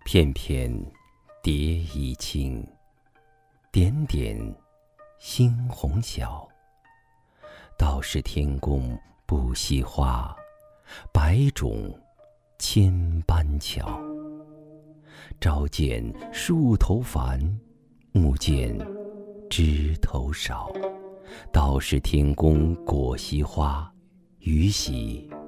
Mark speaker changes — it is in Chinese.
Speaker 1: 片片蝶已青，点点猩红小。道是天公不惜花，百种千般巧。朝见树头繁，暮见枝头少。道是天公果惜花，予喜